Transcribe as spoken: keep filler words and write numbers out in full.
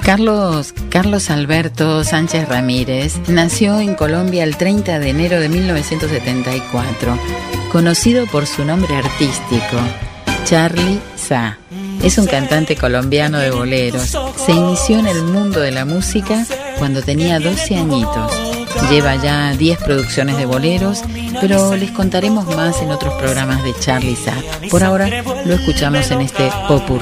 Carlos, Carlos Alberto Sánchez Ramírez nació en Colombia el treinta de enero de mil novecientos setenta y cuatro, conocido por su nombre artístico, Charly Sa. Es un cantante colombiano de boleros. Se inició en el mundo de la música cuando tenía doce añitos. Lleva ya diez producciones de boleros, pero les contaremos más en otros programas de Charly Sa. Por ahora lo escuchamos en este Popurrí.